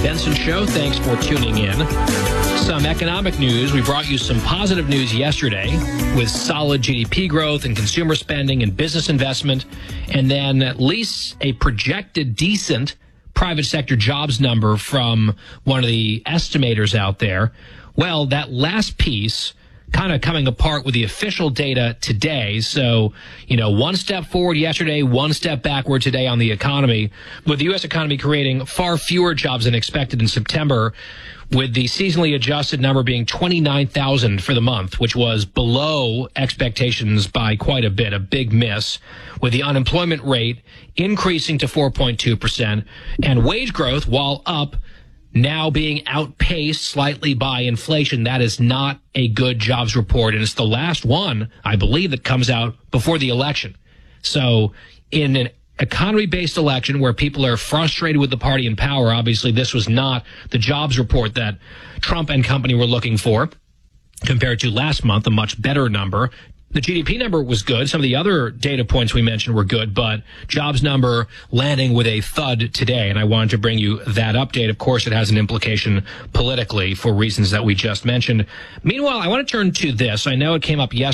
Benson Show. Thanks for tuning in. Some economic news. We brought you some positive news yesterday with solid GDP growth and consumer spending and business investment, and then at least a projected decent private sector jobs number from one of the estimators out there. Well, that last piece kind of coming apart with the official data today. So, one step forward yesterday, one step backward today on the economy, with the U.S. economy creating far fewer jobs than expected in September, with the seasonally adjusted number being 29,000 for the month, which was below expectations by quite a bit, a big miss, with the unemployment rate increasing to 4.2%, and wage growth, while up, now being outpaced slightly by inflation. That is not a good jobs report, and it's the last one, I believe, that comes out before the election. So in an economy-based election where people are frustrated with the party in power, obviously this was not the jobs report that Trump and company were looking for, compared to last month, a much better number. The GDP number was good. Some of the other data points we mentioned were good, but jobs number landing with a thud today. And I wanted to bring you that update. Of course, it has an implication politically for reasons that we just mentioned. Meanwhile, I want to turn to this. I know it came up yesterday.